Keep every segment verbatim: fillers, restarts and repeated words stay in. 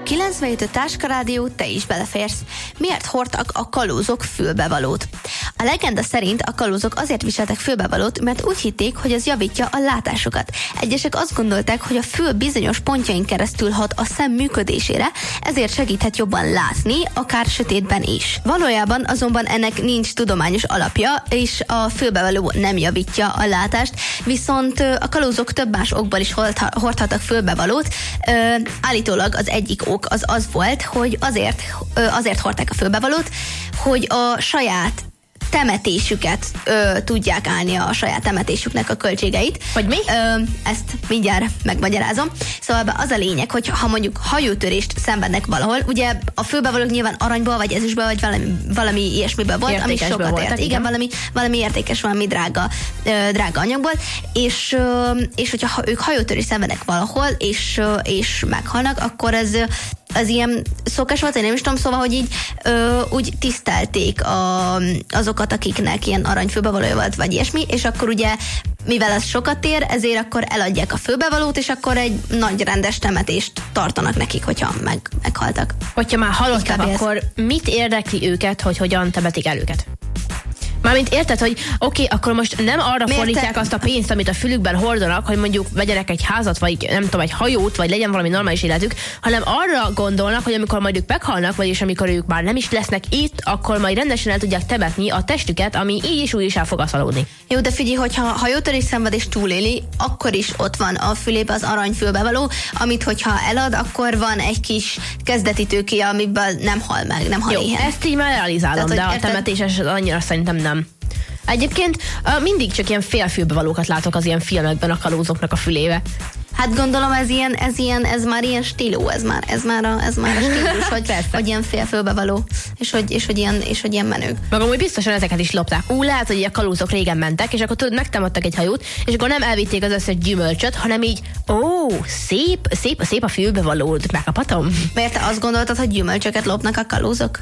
kilencvenhét Táskarádió, te is beleférsz. Miért hordtak a kalózok fülbevalót? A legenda szerint a kalózok azért viseltek fülbevalót, mert úgy hitték, hogy az javítja a látásukat. Egyesek azt gondolták, hogy a fül bizonyos pontjain keresztül hat a szem működésére, ezért segíthet jobban látni, akár sötétben is. Valójában azonban ennek nincs tudományos alapja, és a fülbevaló nem javítja a látást, viszont a kalózok több más okból is hordhattak fülbevalót. Állítólag az egyik ok az az volt, hogy azért, azért hordták a fülbevalót, hogy a saját temetésüket ö, tudják állni, a saját temetésüknek a költségeit. Vagy mi? Ö, ezt mindjárt megmagyarázom. Szóval az a lényeg, hogy ha mondjuk hajótörést szenvednek valahol, ugye a fülbevalók nyilván aranyból, vagy ezüstből, vagy valami, valami ilyesmiből volt, ami sokat voltak, ért. Igen, igen, valami, valami értékes, valami drága, ö, drága anyagból, és, ö, és hogyha ők hajótörést szenvednek valahol, és, ö, és meghalnak, akkor ez az ilyen szokás volt, én nem is tudom, szóval, hogy így ö, úgy tisztelték a, azokat, akiknek ilyen aranyfülbevalója volt, vagy ilyesmi, és akkor ugye, mivel ez sokat ér, ezért akkor eladják a fülbevalót, és akkor egy nagy rendes temetést tartanak nekik, hogyha meg, meghaltak. Hogyha már halottak, akkor mit érdekli őket, hogy hogyan temetik el őket? Mármint érted, hogy oké, okay, akkor most nem arra Miért fordítják te... azt a pénzt, amit a fülükben hordanak, hogy mondjuk vegyenek egy házat, vagy nem tudom, egy hajót, vagy legyen valami normális életük, hanem arra gondolnak, hogy amikor majd ők meghalnak, vagyis amikor ők már nem is lesznek itt, akkor majd rendesen el tudják temetni a testüket, ami így is úgy is el fog aszalódni. Jó, de figyelj, hogyha hajótörés szenved és túléli, akkor is ott van a fülébe az aranyfülbevaló, amit hogyha elad, akkor van egy kis kezdeti tőke, amiből nem hal meg, nem hal Jó, éhen. ezt így már realizálom, de a temetéses annyira szerintem nem. Egyébként uh, mindig csak ilyen félfülbevalókat látok az ilyen filmekben a kalózoknak a fülébe. Hát gondolom ez ilyen, ez ilyen, ez már ilyen stíló, ez már, ez már a, ez már a stílus, hogy, hogy ilyen félfülbevaló, és hogy, és hogy ilyen, és hogy ilyen menők. Meg amúgy biztosan ezeket is lopták. Ú, lehet, hogy a kalózok régen mentek, és akkor tudod, megtámadtak egy hajót, és akkor nem elvitték az összes gyümölcsöt, hanem így, ó, szép, szép, szép a fülbevalód, megkaphatom. Miért te azt gondoltad, hogy gyümölcsöket lopnak a kalózok?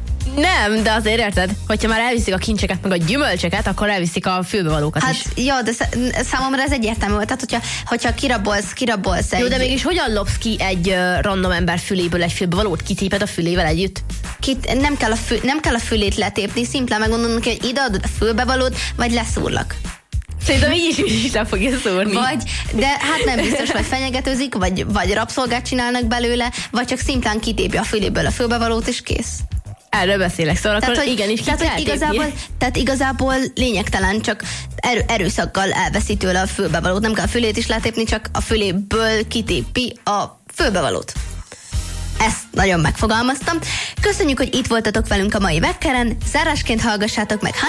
Nem, de azért érted, hogyha már elviszik a kincseket, meg a gyümölcsöket, akkor elviszik a fülbevalókat hát, is. Hát jó, de számomra ez egyértelmű volt. Tehát, hogyha, hogyha kirabolsz, kirabolsz egy... Jó, de mégis hogyan lopsz ki egy uh, random ember füléből egy fülbevalót? Kitéped a fülével együtt? Kit, nem, kell a fü, nem kell a fülét letépni, szimplán megmondom neki, hogy ide adod a fülbevalót, vagy leszúrlak. Szerintem így is, is nem fogja szúrni. Vagy, de hát nem biztos, vagy fenyegetőzik, vagy, vagy rabszolgát csinálnak belőle, vagy csak szimplán kitépje a füléből a fülbevalót, és kész. Erről beszélek, szóval tehát, akkor igenis ki tehát, kell igazából, tehát igazából lényegtelen, csak erő, erőszakkal elveszi tőle a fülbevalót. Nem kell a fülét is letépni, csak a füléből kitépi a fülbevalót. Ezt nagyon megfogalmaztam. Köszönjük, hogy itt voltatok velünk a mai Vekkeren. Zárásként hallgassátok meg